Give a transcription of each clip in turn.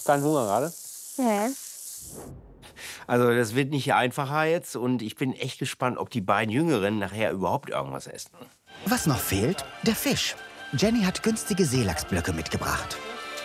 Kein Hunger gerade? Ja. Also das wird nicht einfacher jetzt und ich bin echt gespannt, ob die beiden Jüngeren nachher überhaupt irgendwas essen. Was noch fehlt? Der Fisch. Jenny hat günstige Seelachsblöcke mitgebracht.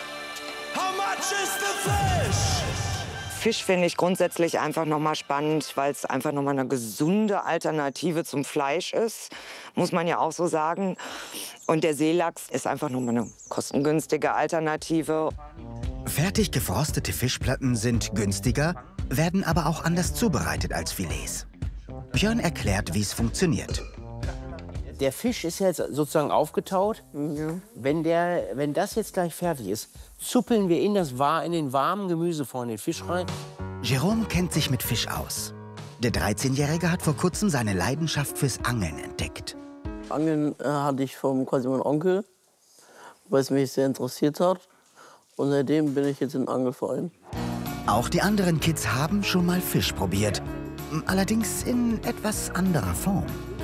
Fisch finde ich grundsätzlich einfach noch mal spannend, weil es einfach noch mal eine gesunde Alternative zum Fleisch ist, muss man ja auch so sagen. Und der Seelachs ist einfach noch mal eine kostengünstige Alternative. Fertig gefrostete Fischplatten sind günstiger, werden aber auch anders zubereitet als Filets. Björn erklärt, wie es funktioniert. Der Fisch ist jetzt sozusagen aufgetaut. Ja. Wenn das jetzt gleich fertig ist, zuppeln wir in den warmen Gemüsefond den Fisch rein. Jerome kennt sich mit Fisch aus. Der 13-Jährige hat vor kurzem seine Leidenschaft fürs Angeln entdeckt. Angeln hatte ich von quasi meinem Onkel, weil es mich sehr interessiert hat. Und seitdem bin ich jetzt im Angelverein. Auch die anderen Kids haben schon mal Fisch probiert. Allerdings in etwas anderer Form.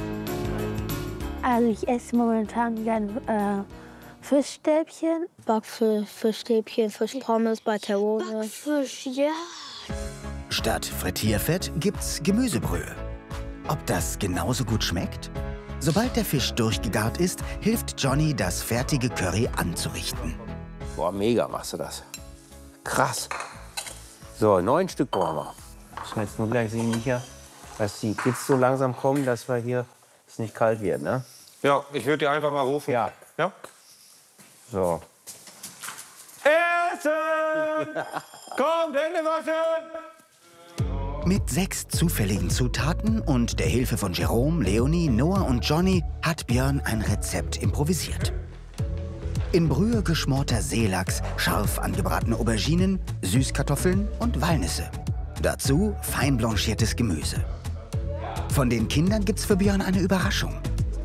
Also ich esse momentan gern Fischstäbchen. Backfisch, Fischstäbchen, Fischpommes bei Terone. Backfisch, ja. Statt Frittierfett gibt's Gemüsebrühe. Ob das genauso gut schmeckt? Sobald der Fisch durchgegart ist, hilft Johnny, das fertige Curry anzurichten. Boah, mega machst du das. Krass. So, 9 Stück brauchen wir. Müssen wir jetzt nur gleich sehen, Micha, dass die Kids so langsam kommen, dass wir hier es nicht kalt wird, ne? Ja, ich würde dir einfach mal rufen. Ja. Ja? So. Essen! Kommt, Hände waschen! Mit 6 zufälligen Zutaten und der Hilfe von Jerome, Leonie, Noah und Johnny hat Björn ein Rezept improvisiert. In Brühe geschmorter Seelachs, scharf angebratene Auberginen, Süßkartoffeln und Walnüsse. Dazu fein blanchiertes Gemüse. Von den Kindern gibt's für Björn eine Überraschung.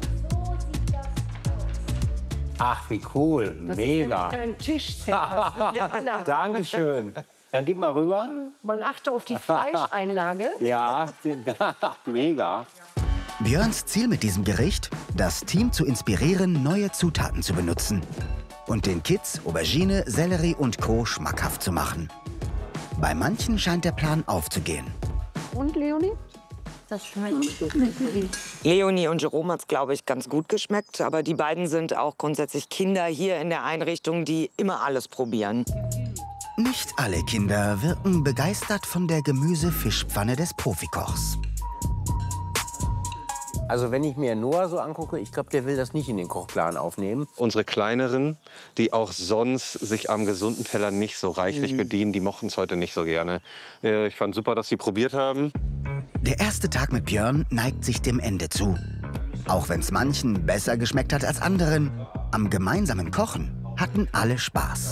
Ach, wie cool. Mega. Ein Tisch. Dankeschön. Dann gib mal rüber. Man achte auf die Fleischeinlage. Ja, mega. Björns Ziel mit diesem Gericht? Das Team zu inspirieren, neue Zutaten zu benutzen. Und den Kids Aubergine, Sellerie und Co. schmackhaft zu machen. Bei manchen scheint der Plan aufzugehen. Und, Leonie? Das schmeckt. Leonie und Jerome hat es, glaube ich, ganz gut geschmeckt. Aber die beiden sind auch grundsätzlich Kinder hier in der Einrichtung, die immer alles probieren. Nicht alle Kinder wirken begeistert von der Gemüse-Fischpfanne des Profikochs. Also wenn ich mir Noah so angucke, ich glaube, der will das nicht in den Kochplan aufnehmen. Unsere Kleineren, die auch sonst sich am gesunden Teller nicht so reichlich bedienen, die mochten es heute nicht so gerne. Ich fand super, dass sie probiert haben. Der erste Tag mit Björn neigt sich dem Ende zu. Auch wenn es manchen besser geschmeckt hat als anderen, am gemeinsamen Kochen hatten alle Spaß.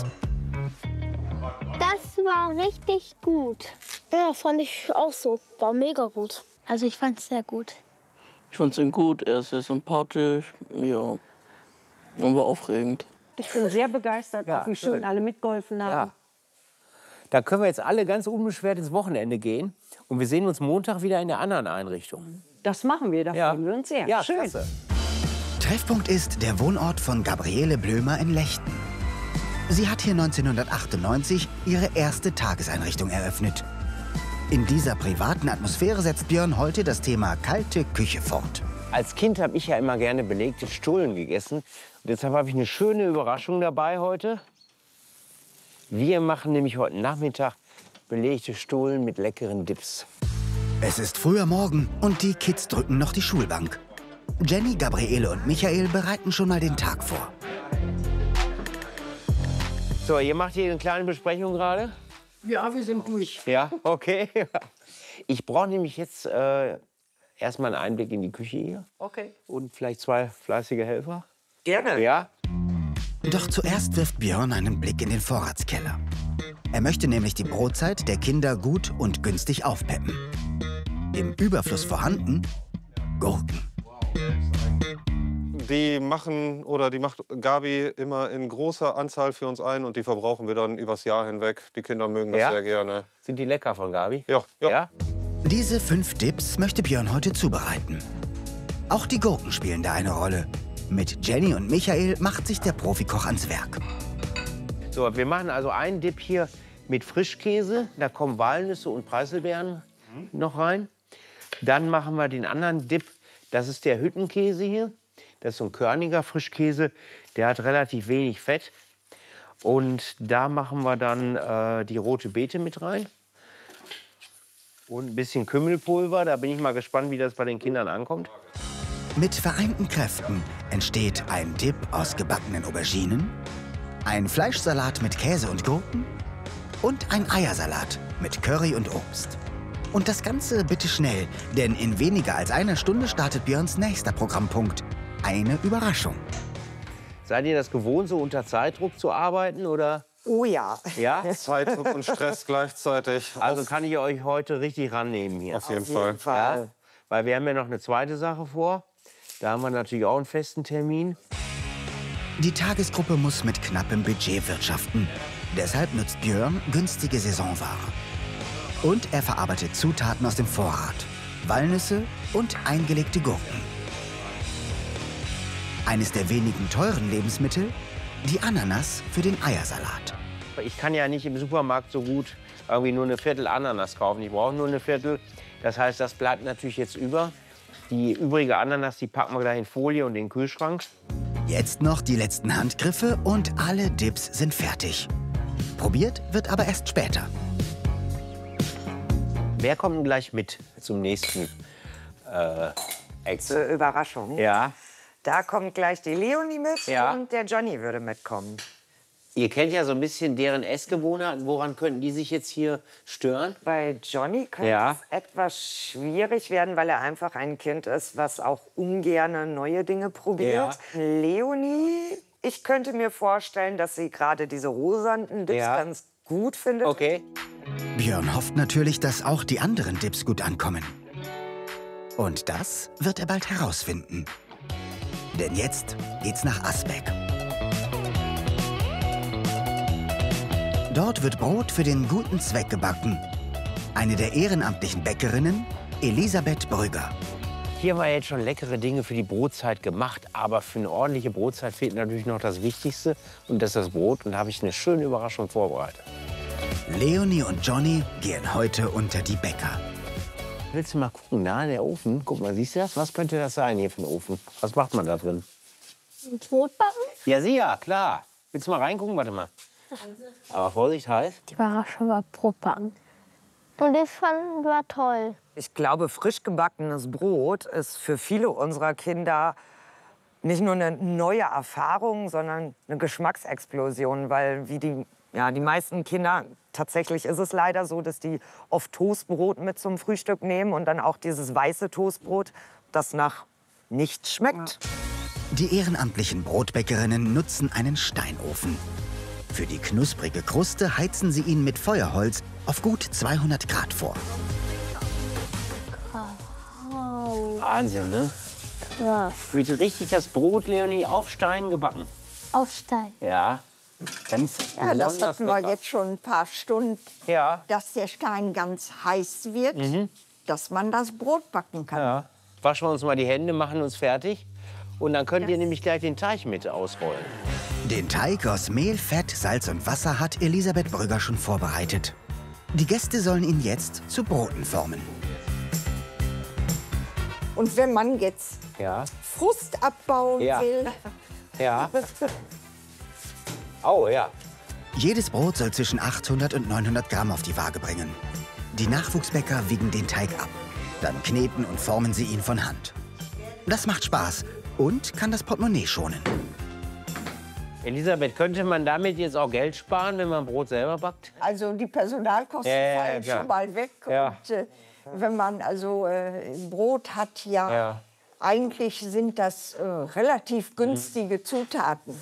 Das war richtig gut. Ja, fand ich auch so. War mega gut. Also ich fand es sehr gut. Ich fand ihn gut, er ist sehr sympathisch, ja, und war aufregend. Ich bin sehr begeistert, Ja, wie schön alle mitgeholfen haben. Ja. Da können wir jetzt alle ganz unbeschwert ins Wochenende gehen. Und wir sehen uns Montag wieder in der anderen Einrichtung. Das machen wir, da freuen wir uns sehr. Ja, schön. klasse. Treffpunkt ist der Wohnort von Gabriele Blömer in Lechten. Sie hat hier 1998 ihre erste Tageseinrichtung eröffnet. In dieser privaten Atmosphäre setzt Björn heute das Thema kalte Küche fort. Als Kind habe ich ja immer gerne belegte Stullen gegessen. Und deshalb habe ich eine schöne Überraschung dabei heute. Wir machen nämlich heute Nachmittag belegte Stullen mit leckeren Dips. Es ist früher Morgen und die Kids drücken noch die Schulbank. Jenny, Gabriele und Michael bereiten schon mal den Tag vor. So, ihr macht hier eine kleine Besprechung gerade? Ja, wir sind durch. Ja, okay. Ich brauche nämlich jetzt erstmal einen Einblick in die Küche hier. Okay. Und vielleicht 2 fleißige Helfer. Gerne. Ja? Doch zuerst wirft Björn einen Blick in den Vorratskeller. Er möchte nämlich die Brotzeit der Kinder gut und günstig aufpeppen. Im Überfluss vorhanden Gurken. Die macht Gabi immer in großer Anzahl für uns ein und die verbrauchen wir dann übers Jahr hinweg. Die Kinder mögen das Ja? sehr gerne. Sind die lecker von Gabi? Ja, ja. Ja? Diese 5 Dips möchte Björn heute zubereiten. Auch die Gurken spielen da eine Rolle. Mit Jenny und Michael macht sich der Profikoch ans Werk. So, wir machen also einen Dip hier mit Frischkäse. Da kommen Walnüsse und Preiselbeeren noch rein. Dann machen wir den anderen Dip. Das ist der Hüttenkäse hier. Das ist so ein körniger Frischkäse. Der hat relativ wenig Fett. Und da machen wir dann die rote Beete mit rein. Und ein bisschen Kümmelpulver. Da bin ich mal gespannt, wie das bei den Kindern ankommt. Mit vereinten Kräften entsteht ein Dip aus gebackenen Auberginen, ein Fleischsalat mit Käse und Gurken und ein Eiersalat mit Curry und Obst. Und das Ganze bitte schnell, denn in weniger als einer Stunde startet Björns nächster Programmpunkt. Eine Überraschung. Seid ihr das gewohnt, so unter Zeitdruck zu arbeiten, oder? Oh ja. Ja? Zeitdruck und Stress gleichzeitig. Also kann ich euch heute richtig rannehmen hier. Auf jeden Fall. Ja? Weil wir haben ja noch eine zweite Sache vor. Da haben wir natürlich auch einen festen Termin. Die Tagesgruppe muss mit knappem Budget wirtschaften. Deshalb nutzt Björn günstige Saisonware. Und er verarbeitet Zutaten aus dem Vorrat. Walnüsse und eingelegte Gurken. Eines der wenigen teuren Lebensmittel, die Ananas für den Eiersalat. Ich kann ja nicht im Supermarkt so gut irgendwie nur eine Viertel Ananas kaufen. Ich brauche nur eine Viertel. Das heißt, das bleibt natürlich jetzt über. Die übrige Ananas, die packen wir gleich in Folie und in den Kühlschrank. Jetzt noch die letzten Handgriffe und alle Dips sind fertig. Probiert wird aber erst später. Wer kommt denn gleich mit zum nächsten Ex? Zur Überraschung. Ja. Da kommt gleich die Leonie mit Ja. und der Johnny würde mitkommen. Ihr kennt ja so ein bisschen deren Essgewohnheiten. Woran könnten die sich jetzt hier stören? Bei Johnny könnte Ja. es etwas schwierig werden, weil er einfach ein Kind ist, was auch ungern neue Dinge probiert. Leonie, ich könnte mir vorstellen, dass sie gerade diese rosanen Dips Ja. ganz gut findet. Okay. Björn hofft natürlich, dass auch die anderen Dips gut ankommen. Und das wird er bald herausfinden. Denn jetzt geht's nach Asbeck. Dort wird Brot für den guten Zweck gebacken. Eine der ehrenamtlichen Bäckerinnen, Elisabeth Brügger. Hier haben wir jetzt schon leckere Dinge für die Brotzeit gemacht. Aber für eine ordentliche Brotzeit fehlt natürlich noch das Wichtigste. Und das ist das Brot. Und da habe ich eine schöne Überraschung vorbereitet. Leonie und Johnny gehen heute unter die Bäcker. Willst du mal gucken? Na, der Ofen. Guck mal, siehst du das? Was könnte das sein hier für ein Ofen? Was macht man da drin? Brot backen? Ja, sicher, klar. Willst du mal reingucken? Warte mal. Aber Vorsicht, heiß. Die Überraschung war Brot backen. Und das war toll. Ich glaube, frisch gebackenes Brot ist für viele unserer Kinder nicht nur eine neue Erfahrung, sondern eine Geschmacksexplosion, weil wie die meisten Kinder, tatsächlich ist es leider so, dass die oft Toastbrot mit zum Frühstück nehmen und dann auch dieses weiße Toastbrot, das nach nichts schmeckt. Die ehrenamtlichen Brotbäckerinnen nutzen einen Steinofen. Für die knusprige Kruste heizen sie ihn mit Feuerholz auf gut 200 Grad vor. Wahnsinn, ne? Ja, Wird richtig das Brot, Leonie, auf Stein gebacken. Aufsteigen. Ja. Ganz Ja, das besonders hatten wir lecker. jetzt schon ein paar Stunden, Ja. dass der Stein ganz heiß wird, dass man das Brot backen kann. Ja. Waschen wir uns mal die Hände, machen uns fertig. Und dann könnt ihr nämlich gleich den Teig mit ausrollen. Den Teig aus Mehl, Fett, Salz und Wasser hat Elisabeth Brügger schon vorbereitet. Die Gäste sollen ihn jetzt zu Broten formen. Und wenn man jetzt Ja. Frust abbauen Ja. will, Ja. Oh, ja. Jedes Brot soll zwischen 800 und 900 Gramm auf die Waage bringen. Die Nachwuchsbäcker wiegen den Teig ab. Dann kneten und formen sie ihn von Hand. Das macht Spaß und kann das Portemonnaie schonen. Elisabeth, könnte man damit jetzt auch Geld sparen, wenn man Brot selber backt? also die Personalkosten Ja, fallen klar. schon mal weg. Ja. Und wenn man also Brot hat, Ja. eigentlich sind das relativ günstige Zutaten.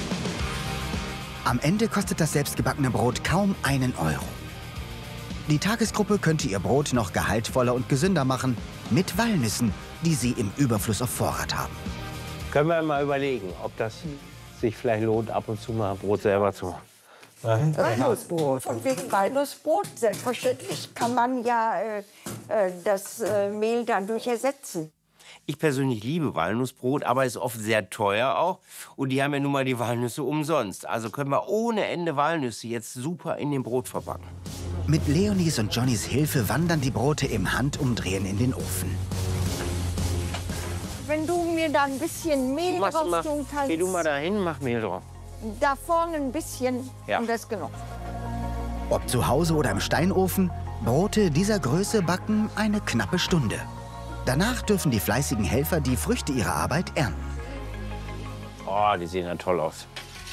Am Ende kostet das selbstgebackene Brot kaum einen Euro. Die Tagesgruppe könnte ihr Brot noch gehaltvoller und gesünder machen mit Walnüssen, die sie im Überfluss auf Vorrat haben. Können wir mal überlegen, ob das sich vielleicht lohnt, ab und zu mal Brot selber zu machen. Walnussbrot. Und wegen Walnussbrot, selbstverständlich kann man ja das Mehl dadurch ersetzen. Ich persönlich liebe Walnussbrot, aber ist oft sehr teuer auch. Und die haben ja nun mal die Walnüsse umsonst. Also können wir ohne Ende Walnüsse jetzt super in dem Brot verbacken. Mit Leonies und Johnnys Hilfe wandern die Brote im Handumdrehen in den Ofen. Wenn du mir da ein bisschen Mehl drauf tun kannst. Geh du mal dahin, mach Mehl drauf. Da vorne ein bisschen Ja. und das ist genug. Ob zu Hause oder im Steinofen, Brote dieser Größe backen eine knappe Stunde. Danach dürfen die fleißigen Helfer die Früchte ihrer Arbeit ernten. Oh, die sehen ja toll aus.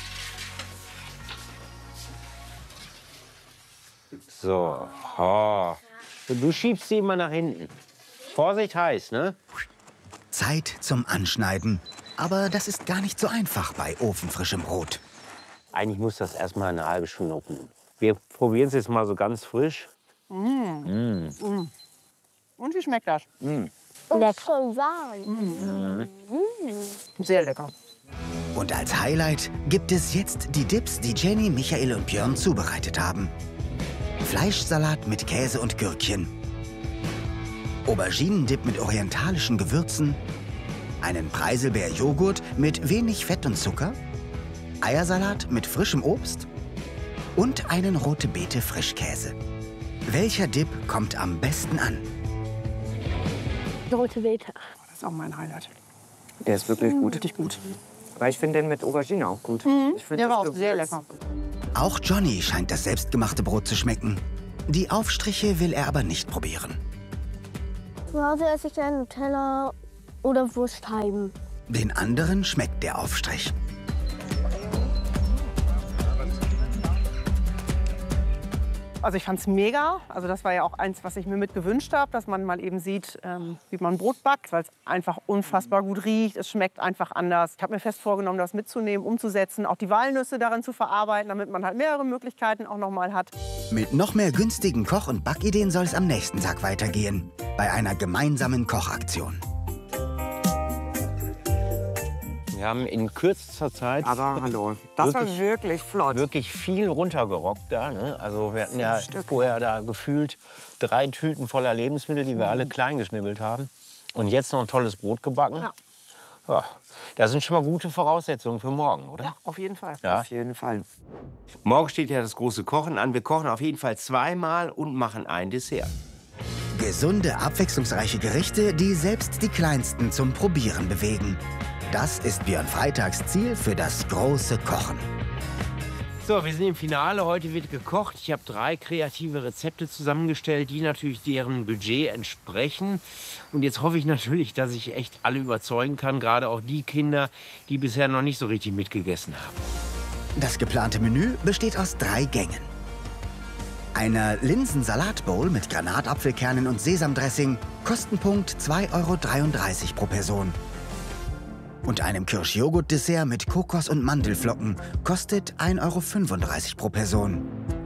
So. Oh. Du schiebst sie immer nach hinten. Vorsicht, heiß, ne? Zeit zum Anschneiden. Aber das ist gar nicht so einfach bei ofenfrischem Brot. Eigentlich muss das erst mal eine halbe Stunde ruhen. Wir probieren es jetzt mal so ganz frisch. Und wie schmeckt das? Lecker und warm. Sehr lecker. Und als Highlight gibt es jetzt die Dips, die Jenny, Michael und Björn zubereitet haben. Fleischsalat mit Käse und Gürkchen. Auberginendip mit orientalischen Gewürzen. Einen Preiselbeer-Joghurt mit wenig Fett und Zucker. Eiersalat mit frischem Obst. Und einen rote Beete Frischkäse. Welcher Dip kommt am besten an? Rote Beete. Das ist auch mein Highlight. Der ist wirklich gut. Richtig gut. Weil ich finde den mit Aubergine auch gut. Ich find Der das war auch Gewürz- sehr lecker. Auch Johnny scheint das selbstgemachte Brot zu schmecken. Die Aufstriche will er aber nicht probieren. Zu Hause esse ich gerne Nutella oder Wurstscheiben. Den anderen schmeckt der Aufstrich. Also ich fand's mega. Also das war ja auch eins, was ich mir mit gewünscht habe, dass man mal eben sieht, wie man Brot backt, weil es einfach unfassbar gut riecht. Es schmeckt einfach anders. Ich habe mir fest vorgenommen, das mitzunehmen, umzusetzen, auch die Walnüsse darin zu verarbeiten, damit man halt mehrere Möglichkeiten auch noch mal hat. Mit noch mehr günstigen Koch- und Backideen soll es am nächsten Tag weitergehen. Bei einer gemeinsamen Kochaktion. Wir haben in kürzester Zeit Aber hallo, das war wirklich flott. wirklich viel runtergerockt da. Ne? Also wir hatten ja vorher da gefühlt 3 Tüten voller Lebensmittel, die wir alle klein geschnibbelt haben. Und jetzt noch ein tolles Brot gebacken. Ja. Ja, das sind schon mal gute Voraussetzungen für morgen, oder? Ja, auf jeden Fall. Ja. Auf jeden Fall. Morgen steht ja das große Kochen an. Wir kochen auf jeden Fall zweimal und machen ein Dessert. Gesunde, abwechslungsreiche Gerichte, die selbst die Kleinsten zum Probieren bewegen. Das ist Björn Freitags Ziel für das große Kochen. So, wir sind im Finale. Heute wird gekocht. Ich habe 3 kreative Rezepte zusammengestellt, die natürlich deren Budget entsprechen. Und jetzt hoffe ich natürlich, dass ich echt alle überzeugen kann, gerade auch die Kinder, die bisher noch nicht so richtig mitgegessen haben. Das geplante Menü besteht aus 3 Gängen. Einer Linsensalatbowl mit Granatapfelkernen und Sesamdressing, Kostenpunkt 2,33 € pro Person. Und einem Kirschjoghurt-Dessert mit Kokos- und Mandelflocken kostet 1,35 € pro Person.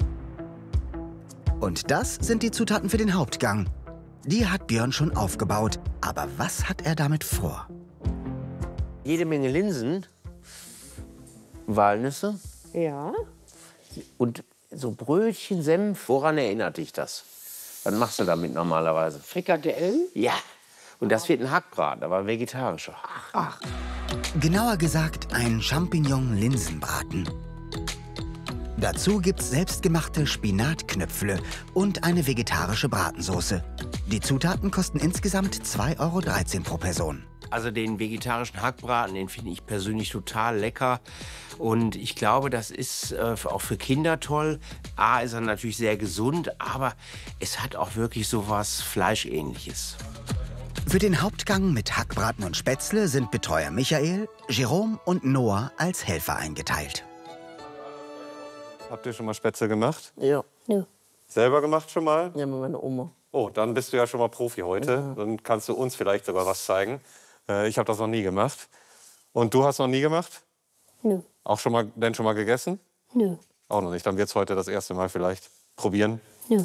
Und das sind die Zutaten für den Hauptgang. Die hat Björn schon aufgebaut. Aber was hat er damit vor? Jede Menge Linsen, Walnüsse Ja. und so Brötchen, Senf. Woran erinnert dich das? Was machst du damit normalerweise? Frikadellen? Ja. Und das wird ein Hackbraten, aber vegetarischer. Genauer gesagt ein Champignon-Linsenbraten. Dazu gibt's selbstgemachte Spinatknöpfle und eine vegetarische Bratensoße. Die Zutaten kosten insgesamt 2,13 € pro Person. Also den vegetarischen Hackbraten, den finde ich persönlich total lecker. Und ich glaube, das ist auch für Kinder toll. A, ist er natürlich sehr gesund, aber es hat auch wirklich so was Fleischähnliches. Für den Hauptgang mit Hackbraten und Spätzle sind Betreuer Michael, Jerome und Noah als Helfer eingeteilt. Habt ihr schon mal Spätzle gemacht? Ja, Selber gemacht schon mal? ja, mit meiner Oma. Oh, dann bist du ja schon mal Profi heute. Dann kannst du uns vielleicht sogar was zeigen. Ich habe das noch nie gemacht. Und du hast noch nie gemacht? Nö. Auch schon mal gegessen? Nö. Auch noch nicht. Dann wird es heute das erste Mal vielleicht probieren. Nö.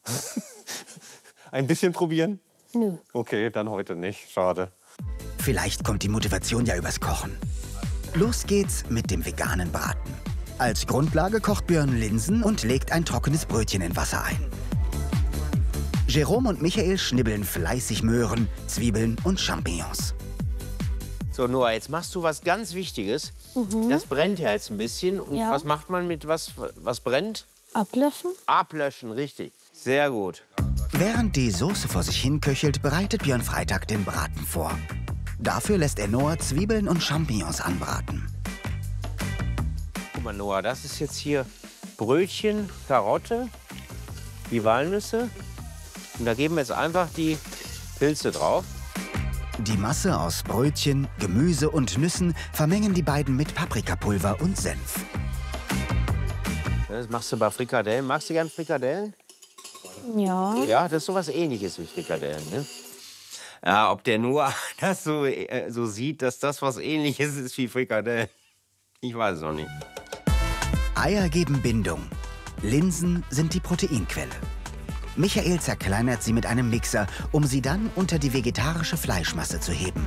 Ein bisschen probieren? Nö. Okay, dann heute nicht. Schade. Vielleicht kommt die Motivation ja übers Kochen. Los geht's mit dem veganen Braten. Als Grundlage kocht Björn Linsen und legt ein trockenes Brötchen in Wasser ein. Jerome und Michael schnibbeln fleißig Möhren, Zwiebeln und Champignons. So, Noah, jetzt machst du was ganz Wichtiges. Das brennt ja jetzt ein bisschen. Und Ja. was macht man mit was brennt? Ablöschen? Ablöschen, richtig. Sehr gut. Während die Soße vor sich hin köchelt, bereitet Björn Freitag den Braten vor. Dafür lässt er Noah Zwiebeln und Champignons anbraten. Guck mal, Noah, das ist jetzt hier Brötchen, Karotte, die Walnüsse. Und da geben wir jetzt einfach die Pilze drauf. Die Masse aus Brötchen, Gemüse und Nüssen vermengen die beiden mit Paprikapulver und Senf. Das machst du bei Frikadellen. Magst du gern Frikadellen? Ja. Ja, das ist sowas Ähnliches wie Frikadellen, ne? Ja, ob der Noah das so sieht, dass das was Ähnliches ist wie Frikadellen. Ich weiß es noch nicht. Eier geben Bindung. Linsen sind die Proteinquelle. Michael zerkleinert sie mit einem Mixer, um sie dann unter die vegetarische Fleischmasse zu heben.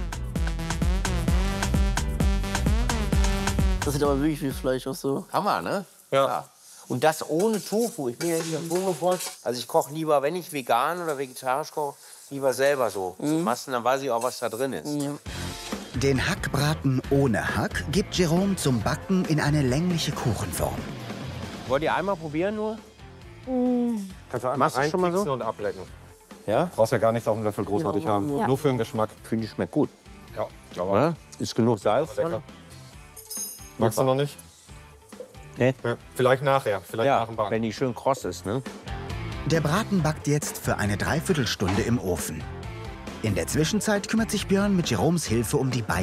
Das sieht aber wirklich wie Fleisch aus so. Hammer, ne? Ja. Und das ohne Tofu. Ich bin ja nicht am Tofu. Also ich koche lieber, wenn ich vegan oder vegetarisch koche, lieber selber so Massen, dann weiß ich auch, was da drin ist. Ja. Den Hackbraten ohne Hack gibt Jerome zum Backen in eine längliche Kuchenform. Wollt ihr einmal probieren nur? Kannst du Machst du schon mal so? reinpieksen und ablecken. Ja? Brauchst ja gar nichts auf dem Löffel großartig haben. Ja. Nur für den Geschmack. Finde ich, schmeckt gut. Ja, aber Oder? Ist genug Salz drin? lecker. Magst du noch nicht? Nee. Ja, vielleicht nachher, vielleicht nach dem Backen. wenn die schön kross ist, ne? Der Braten backt jetzt für eine Dreiviertelstunde im Ofen. In der Zwischenzeit kümmert sich Björn mit Jeroms Hilfe um die Beine